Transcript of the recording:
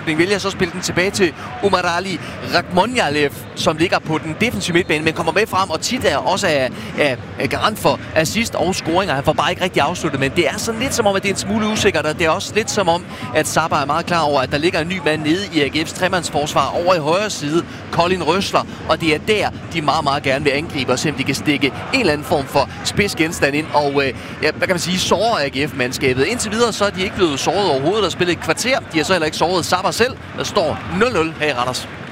afslutning vælger så at spille den tilbage til Umarali Rakhmonjalev, som ligger på den defensive midtbane, men kommer med frem og tit er også er garant for assist og scoringer. Han får bare ikke rigtig afsluttet, men det er sådan lidt som om, at det er en smule usikkert, og det er også lidt som om, at Sabah er meget klar over, at der ligger en ny mand nede i AGF's tremandsforsvar over i højre side, Colin Røsler, og det er der, de meget gerne vil angribe og se, om de kan stikke en eller anden form for spidsgenstand ind, og hvad kan man sige, såre AGF-mandskabet. Indtil videre, så er de ikke blevet såret overhovedet og spillet et kvarter. De har så heller ikke såret Sabah selv. Der står 0-0 her i Randers.